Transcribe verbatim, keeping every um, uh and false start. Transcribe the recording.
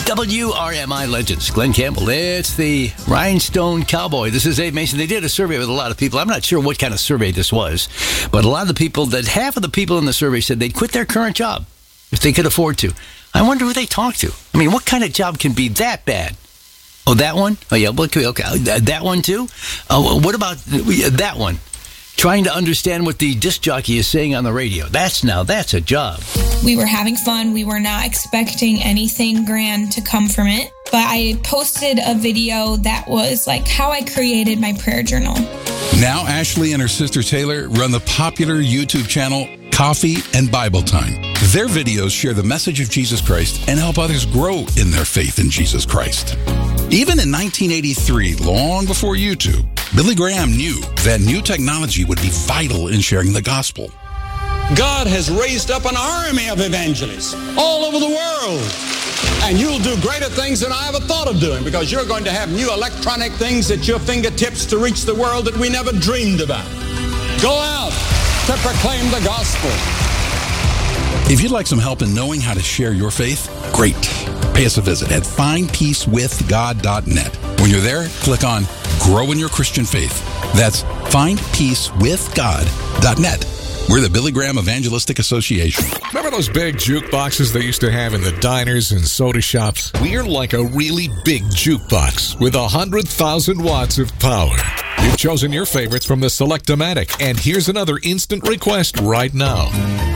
W R M I Legends. Glenn Campbell. It's the Rhinestone Cowboy. This is Dave Mason. They did a survey with a lot of people. I'm not sure what kind of survey this was, but a lot of the people, that half of the people in the survey said they'd quit their current job if they could afford to. I wonder who they talk to. I mean, what kind of job can be that bad? Oh, that one? Oh, yeah. Okay. okay. That one, too? Oh, what about that one? Trying to understand what the disc jockey is saying on the radio. That's now, that's a job. We were having fun. We were not expecting anything grand to come from it. But I posted a video that was like how I created my prayer journal. Now Ashley and her sister Taylor run the popular YouTube channel Coffee and Bible Time. Their videos share the message of Jesus Christ and help others grow in their faith in Jesus Christ. Even in nineteen eighty-three, long before YouTube, Billy Graham knew that new technology would be vital in sharing the gospel. God has raised up an army of evangelists all over the world. And you'll do greater things than I ever thought of doing, because you're going to have new electronic things at your fingertips to reach the world that we never dreamed about. Go out to proclaim the gospel. If you'd like some help in knowing how to share your faith, great. Pay us a visit at find peace with god dot net. When you're there, click on Grow in Your Christian Faith. That's find peace with god dot net. We're the Billy Graham Evangelistic Association. Remember those big jukeboxes they used to have in the diners and soda shops? We're like a really big jukebox with one hundred thousand watts of power. You've chosen your favorites from the Select-O-Matic, and here's another instant request right now.